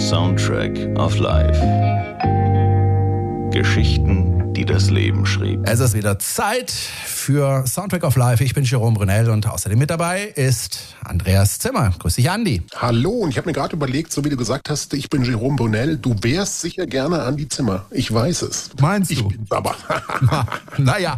Soundtrack of Life. Geschichten, die das Leben schrieb. Es ist wieder Zeit für Soundtrack of Life. Ich bin Jerome Brunel und außerdem mit dabei ist Andreas Zimmer. Grüß dich, Andi. Hallo, und ich habe mir gerade überlegt, so wie du gesagt hast, ich bin Jerome Brunel, du wärst sicher gerne Andi Zimmer. Ich weiß es. Meinst du? Ich bin's aber. Naja,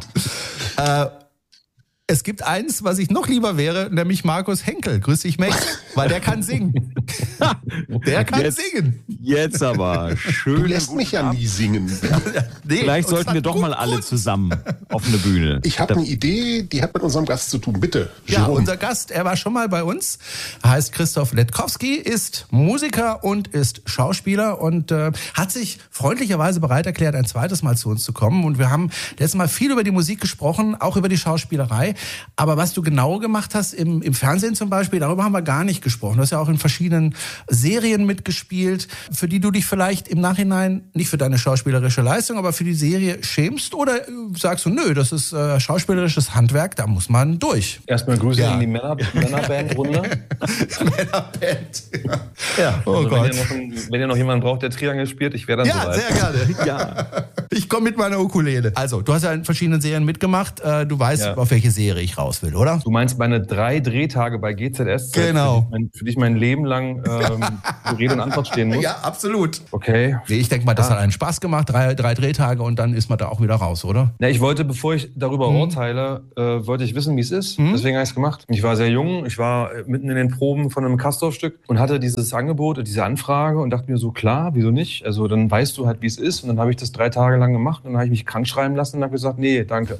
es gibt eins, was ich noch lieber wäre, nämlich Markus Henkel. Grüß dich, Max, weil der kann singen. Der kann singen. Jetzt aber. Schön. Du lässt mich ja nie singen. Nee, Vielleicht sollten wir doch mal alle zusammen auf eine Bühne. Ich habe eine Idee, die hat mit unserem Gast zu tun. Bitte, Ja, Jerome. unser Gast, er war schon mal bei uns, heißt Christoph Letkowski, ist Musiker und ist Schauspieler und hat sich freundlicherweise bereit erklärt, ein zweites Mal zu uns zu kommen. Und wir haben letztes Mal viel über die Musik gesprochen, auch über die Schauspielerei. Aber was du genau gemacht hast im Fernsehen zum Beispiel, darüber haben wir gar nicht gesprochen. Du hast ja auch in verschiedenen Serien mitgespielt, für die du dich vielleicht im Nachhinein nicht für deine schauspielerische Leistung, aber für die Serie schämst oder sagst du, nö, das ist schauspielerisches Handwerk, da muss man durch. Erstmal Grüße in die Männerband-Runde. Männerband. Ja, Oh also Gott. wenn ihr noch jemanden braucht, der Triangel spielt, ich wäre dann Ja, soweit. sehr gerne. Ja. Ich komme mit meiner Ukulele. Also, du hast ja in verschiedenen Serien mitgemacht. Du weißt, auf welche Serie ich raus will, oder? Du meinst meine 3 Drehtage bei GZSZ, Genau. für die ich mein Leben lang Rede und Antwort stehen muss? Ja, absolut. Okay. Nee, ich denke mal, das hat einen Spaß gemacht. 3 Drehtage und dann ist man da auch wieder raus, oder? Na, ich wollte, bevor ich darüber urteile, wollte ich wissen, wie es ist. Deswegen habe ich es gemacht. Ich war sehr jung, ich war mitten in den Proben von einem Castorf-Stück und hatte dieses Angebot, diese Anfrage und dachte mir so, klar, wieso nicht? Also dann weißt du halt, wie es ist. Und dann habe ich das 3 Tage lang gemacht und dann habe ich mich krank schreiben lassen und habe gesagt, nee, danke.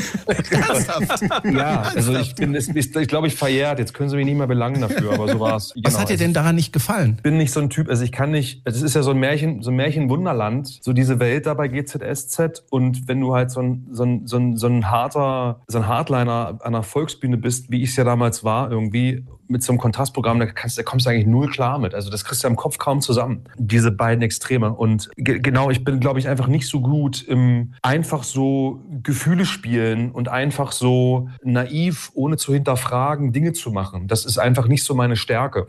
Ja, also ich glaube, ich verjährt. Jetzt können Sie mich nicht mehr belangen dafür, aber so war es. Was hat dir denn daran nicht gefallen? Ich bin nicht so ein Typ, also ich kann nicht, es ist ja so ein Märchenwunderland, so diese Welt da bei GZSZ und wenn du halt so ein Hardliner an einer Volksbühne bist, wie ich es ja damals war, irgendwie mit so einem Kontrastprogramm, da kommst du eigentlich null klar mit. Also das kriegst du im Kopf kaum zusammen, diese beiden Extreme. Und genau, ich bin, glaube ich, einfach nicht so gut im einfach so Gefühle spielen und einfach so naiv, ohne zu hinterfragen, Dinge zu machen. Das ist einfach nicht so meine Stärke.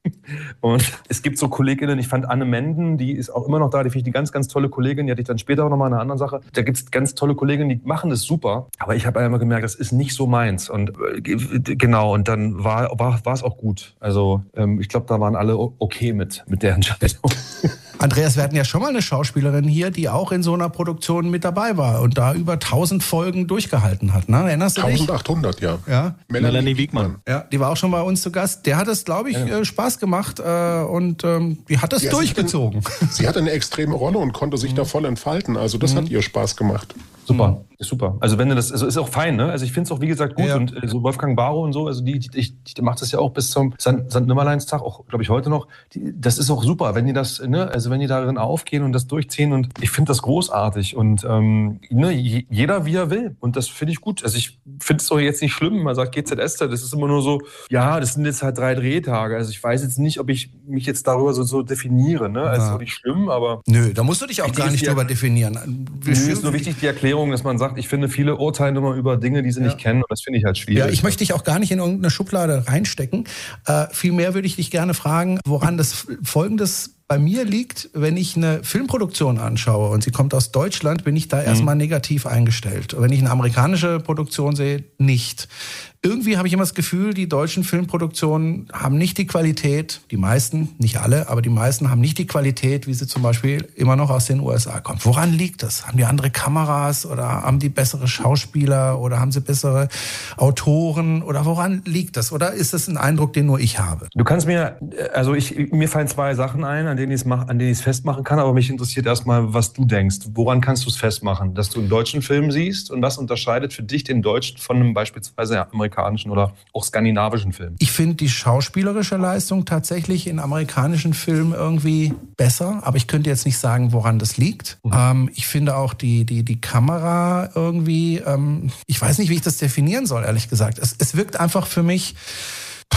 Und es gibt so Kolleginnen, ich fand Anne Menden, die ist auch immer noch da, die finde ich eine ganz, ganz tolle Kollegin, die hatte ich dann später auch nochmal in einer anderen Sache. Da gibt es ganz tolle Kolleginnen, die machen das super, aber ich habe einfach gemerkt, das ist nicht so meins. Und genau, und dann war es auch gut. Also ich glaube, da waren alle okay mit der Entscheidung. Andreas, wir hatten ja schon mal eine Schauspielerin hier, die auch in so einer Produktion mit dabei war und da über 1000 Folgen durchgehalten hat. Ne? Erinnerst du dich? 1800, ja. Ja. Melanie Wiegmann. Ja, die war auch schon bei uns zu Gast. Der hat es, glaube ich, Spaß gemacht und die hat es durchgezogen. Sie hatte eine extreme Rolle und konnte sich da voll entfalten. Also das hat ihr Spaß gemacht. Super, ist super. Also wenn du das, also ist auch fein, ne? Also ich finde es auch, wie gesagt, gut. Ja. Und so Wolfgang Barrow und so, also die macht das ja auch bis zum St. Nimmerleinstag, auch, glaube ich, heute noch. Das ist auch super, wenn die das, ne? Also wenn die darin aufgehen und das durchziehen und ich finde das großartig und ne? Jeder wie er will und das finde ich gut. Also ich finde es doch jetzt nicht schlimm, man sagt GZSZ, das ist immer nur so, ja, das sind jetzt halt 3 Drehtage. Also ich weiß jetzt nicht, ob ich mich jetzt darüber so definiere, ne? Also ist auch nicht schlimm, aber... Nö, da musst du dich auch gar nicht drüber definieren. Mir ist nur wichtig die Erklärung, dass man sagt, ich finde, viele urteilen immer über Dinge, die sie nicht kennen. Und das finde ich halt schwierig. Ja, ich möchte dich auch gar nicht in irgendeine Schublade reinstecken. Vielmehr würde ich dich gerne fragen, woran das Folgendes bei mir liegt, wenn ich eine Filmproduktion anschaue und sie kommt aus Deutschland, bin ich da erstmal negativ eingestellt. Wenn ich eine amerikanische Produktion sehe, nicht. Irgendwie habe ich immer das Gefühl, die deutschen Filmproduktionen haben nicht die Qualität, die meisten, nicht alle, aber die meisten haben nicht die Qualität, wie sie zum Beispiel immer noch aus den USA kommen. Woran liegt das? Haben die andere Kameras oder haben die bessere Schauspieler oder haben sie bessere Autoren oder woran liegt das? Oder ist das ein Eindruck, den nur ich habe? Du kannst mir, also mir fallen 2 Sachen ein, an denen ich es festmachen kann, aber mich interessiert erstmal, was du denkst. Woran kannst du es festmachen? Dass du einen deutschen Film siehst und was unterscheidet für dich den deutschen von einem beispielsweise amerikanischen oder auch skandinavischen Film? Ich finde die schauspielerische Leistung tatsächlich in amerikanischen Filmen irgendwie besser, aber ich könnte jetzt nicht sagen, woran das liegt. Ich finde auch die Kamera irgendwie, ich weiß nicht, wie ich das definieren soll, ehrlich gesagt. Es wirkt einfach für mich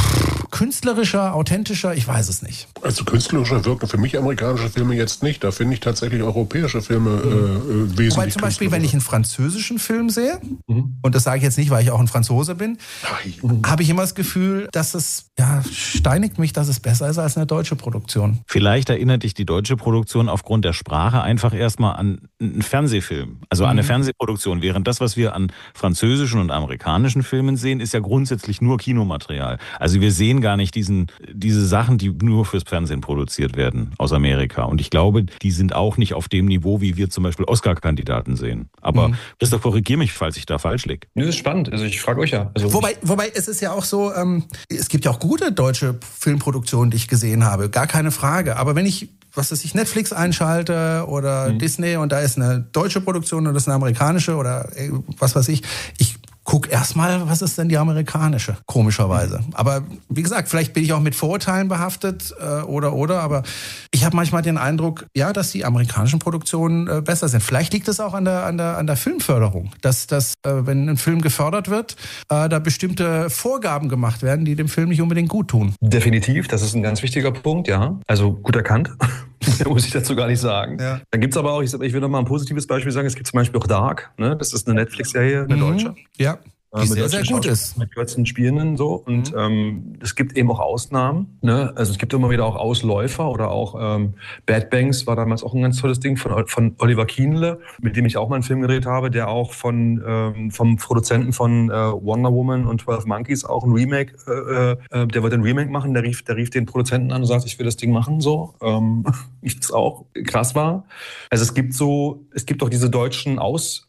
künstlerischer, authentischer, ich weiß es nicht. Also künstlerischer wirken für mich amerikanische Filme jetzt nicht. Da finde ich tatsächlich europäische Filme wesentlich. Wobei zum Beispiel, wenn ich einen französischen Film sehe, und das sage ich jetzt nicht, weil ich auch ein Franzose bin, habe ich immer das Gefühl, dass es, steinigt mich, dass es besser ist als eine deutsche Produktion. Vielleicht erinnert dich die deutsche Produktion aufgrund der Sprache einfach erstmal an einen Fernsehfilm, also an eine Fernsehproduktion, während das, was wir an französischen und amerikanischen Filmen sehen, ist ja grundsätzlich nur Kinomaterial. Also wir sehen gar nicht diese Sachen, die nur fürs Fernsehen produziert werden aus Amerika. Und ich glaube, die sind auch nicht auf dem Niveau, wie wir zum Beispiel Oscar-Kandidaten sehen. Aber Christoph, korrigier mich, falls ich da falsch liege. Das ist spannend. Also ich frage euch ja. Also Wobei es ist ja auch so, es gibt ja auch gute deutsche Filmproduktionen, die ich gesehen habe. Gar keine Frage. Aber wenn ich Netflix einschalte oder Disney und da ist eine deutsche Produktion und das ist eine amerikanische oder was weiß ich guck erstmal, was ist denn die amerikanische, komischerweise. Aber wie gesagt, vielleicht bin ich auch mit Vorurteilen behaftet oder, aber ich habe manchmal den Eindruck, dass die amerikanischen Produktionen besser sind. Vielleicht liegt es auch an der Filmförderung, dass wenn ein Film gefördert wird, da bestimmte Vorgaben gemacht werden, die dem Film nicht unbedingt gut tun. Definitiv, das ist ein ganz wichtiger Punkt, ja. Also gut erkannt. Muss ich dazu gar nicht sagen. Ja. Dann gibt es aber auch, ich will noch mal ein positives Beispiel sagen, es gibt zum Beispiel auch Dark, ne? Das ist eine Netflix-Serie, eine deutsche. Ja. Die sehr, sehr gut ist. Mit kürzen Spielenden so. Und es gibt eben auch Ausnahmen. Ne? Also es gibt immer wieder auch Ausläufer oder auch Bad Banks war damals auch ein ganz tolles Ding von Oliver Kienle, mit dem ich auch mal einen Film gedreht habe, der auch vom Produzenten von Wonder Woman und 12 Monkeys auch ein Remake, der wollte ein Remake machen, der rief den Produzenten an und sagt, ich will das Ding machen, so. Das auch krass war. Also es gibt auch diese deutschen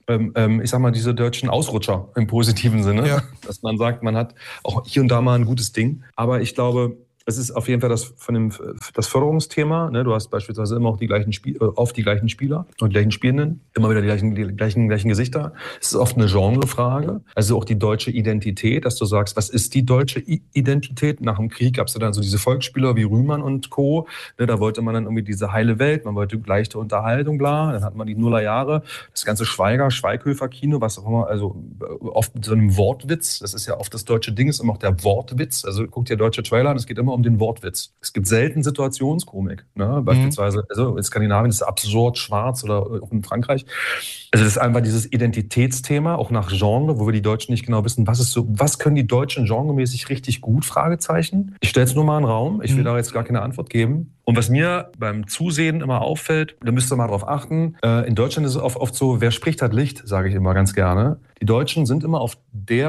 diese deutschen Ausrutscher im positiven Sinne, dass man sagt, man hat auch hier und da mal ein gutes Ding. Aber ich glaube, es ist auf jeden Fall das Förderungsthema. Ne? Du hast beispielsweise immer auch die gleichen Spieler und die gleichen Spielenden, immer wieder die gleichen Gesichter. Es ist oft eine Genrefrage, also auch die deutsche Identität, dass du sagst, was ist die deutsche Identität? Nach dem Krieg gab es ja dann so diese Volksspieler wie Rühmann und Co. Ne? Da wollte man dann irgendwie diese heile Welt, man wollte leichte Unterhaltung, bla. Dann hat man die Nullerjahre, das ganze Schweighöfer-Kino, was auch immer, also oft mit so einem Wortwitz. Das ist ja oft das deutsche Ding, ist immer auch der Wortwitz. Also guckt dir deutsche Trailer an, es geht immer um den Wortwitz. Es gibt selten Situationskomik. Ne? Beispielsweise, also in Skandinavien ist es absurd schwarz oder auch in Frankreich. Also das ist einfach dieses Identitätsthema, auch nach Genre, wo wir die Deutschen nicht genau wissen, was können die Deutschen genremäßig richtig gut, Fragezeichen. Ich stelle jetzt nur mal einen Raum, ich will da jetzt gar keine Antwort geben. Und was mir beim Zusehen immer auffällt, da müsst ihr mal drauf achten, in Deutschland ist es oft so, wer spricht, hat Licht, sage ich immer ganz gerne. Die Deutschen sind immer auf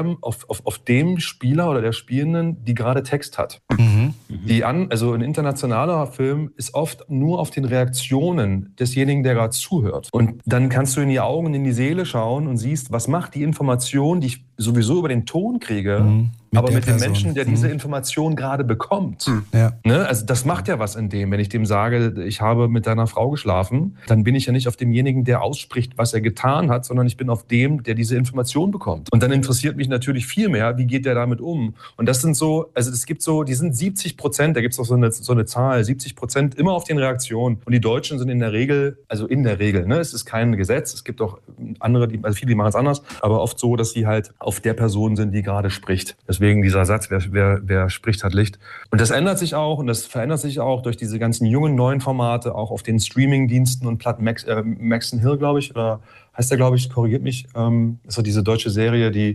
dem Spieler oder der Spielenden, die gerade Text hat. Also ein internationaler Film ist oft nur auf den Reaktionen desjenigen, der gerade zuhört. Und dann kannst du in die Augen und in die Seele schauen und siehst, was macht die Information, die ich sowieso über den Ton kriege, aber mit dem Menschen, der diese Information gerade bekommt. Ja. Ne? Also das macht ja was in dem. Wenn ich dem sage, ich habe mit deiner Frau geschlafen, dann bin ich ja nicht auf demjenigen, der ausspricht, was er getan hat, sondern ich bin auf dem, der diese Information bekommt. Und dann interessiert mich natürlich viel mehr, wie geht der damit um? Und das sind so, also es gibt so, die sind 70%, da gibt es auch so eine Zahl, 70% immer auf den Reaktionen. Und die Deutschen sind in der Regel, ne? Es ist kein Gesetz, es gibt auch andere, viele, die machen es anders, aber oft so, dass sie halt auf der Person sind, die gerade spricht. Deswegen dieser Satz, wer spricht, hat Licht. Und das ändert sich auch und das verändert sich auch durch diese ganzen jungen, neuen Formate, auch auf den Streaming-Diensten und Platten. Max Hill, glaube ich, oder heißt der, glaube ich, korrigiert mich, ist so diese deutsche Serie, die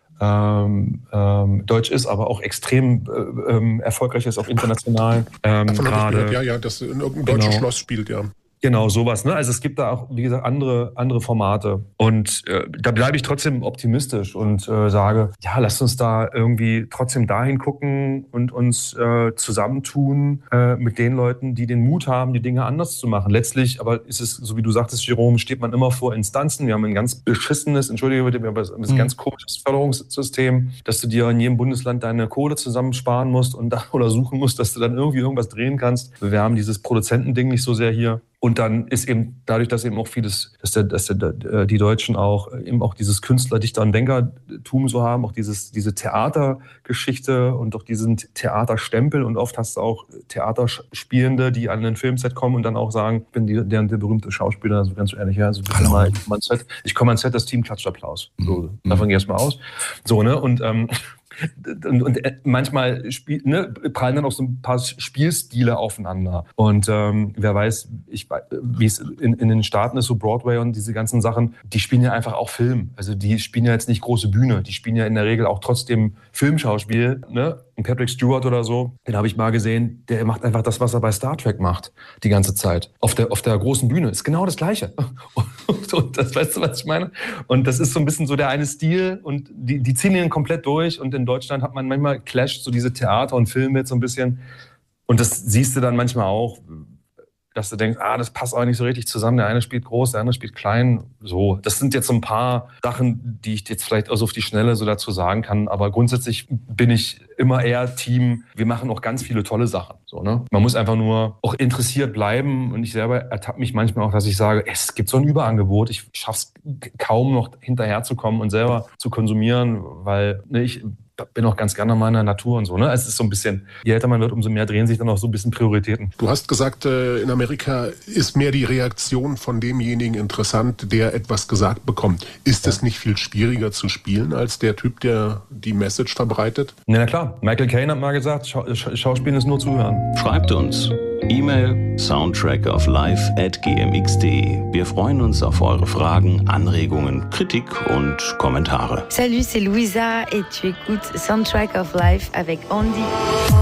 deutsch ist, aber auch extrem erfolgreich ist, auch international. Gerade. Das in irgendeinem deutschen Schloss spielt, ja. Genau, sowas. Ne? Also es gibt da auch, wie gesagt, andere Formate. Und da bleibe ich trotzdem optimistisch und sage, ja, lasst uns da irgendwie trotzdem dahin gucken und uns zusammentun mit den Leuten, die den Mut haben, die Dinge anders zu machen. Letztlich, aber ist es, so wie du sagtest, Jerome, steht man immer vor Instanzen. Wir haben ein ganz beschissenes, entschuldige bitte, aber ein ganz komisches Förderungssystem, dass du dir in jedem Bundesland deine Kohle zusammensparen musst oder suchen musst, dass du dann irgendwie irgendwas drehen kannst. Wir haben dieses Produzentending nicht so sehr hier. Und dann ist eben dadurch, dass eben auch vieles, dass die Deutschen auch eben auch dieses Künstler-, Dichter- und Denkertum so haben, auch diese Theatergeschichte und auch diesen Theaterstempel. Und oft hast du auch Theaterspielende, die an ein Filmset kommen und dann auch sagen, ich bin der berühmte Schauspieler, also ganz ehrlich, ja, also ich komme ans Set, das Team klatscht Applaus. So, davon gehe ich erstmal aus. So, ne? Und Und manchmal prallen dann auch so ein paar Spielstile aufeinander. Und wer weiß, wie es in den Staaten ist, so Broadway und diese ganzen Sachen, die spielen ja einfach auch Film. Also die spielen ja jetzt nicht große Bühne, die spielen ja in der Regel auch trotzdem Filmschauspiel. Ne? Und Patrick Stewart oder so, den habe ich mal gesehen, der macht einfach das, was er bei Star Trek macht, die ganze Zeit. Auf der großen Bühne ist genau das Gleiche. Und das, weißt du, was ich meine? Und das ist so ein bisschen so der eine Stil und die ziehen ihn komplett durch. Und in Deutschland hat man manchmal clasht so diese Theater und Filme jetzt so ein bisschen. Und das siehst du dann manchmal auch, dass du denkst, das passt auch nicht so richtig zusammen. Der eine spielt groß, der andere spielt klein. So, das sind jetzt so ein paar Sachen, die ich jetzt vielleicht auch so auf die Schnelle so dazu sagen kann. Aber grundsätzlich bin ich immer eher Team, wir machen auch ganz viele tolle Sachen. So, ne? Man muss einfach nur auch interessiert bleiben. Und ich selber ertappe mich manchmal auch, dass ich sage, es gibt so ein Überangebot. Ich schaffe es kaum noch hinterherzukommen und selber zu konsumieren, weil ich bin auch ganz gerne mal in der Natur und so. Ne? Es ist so ein bisschen, je älter man wird, umso mehr drehen sich dann auch so ein bisschen Prioritäten. Du hast gesagt, in Amerika ist mehr die Reaktion von demjenigen interessant, der etwas gesagt bekommt. Ist es nicht viel schwieriger zu spielen als der Typ, der die Message verbreitet? Na klar, Michael Caine hat mal gesagt, Schauspielen ist nur zuhören. Schreibt uns. E-Mail soundtrackoflife@gmx.de. Wir freuen uns auf eure Fragen, Anregungen, Kritik und Kommentare. Salut, c'est Louisa et tu écoutes Soundtrack of Life avec Andy.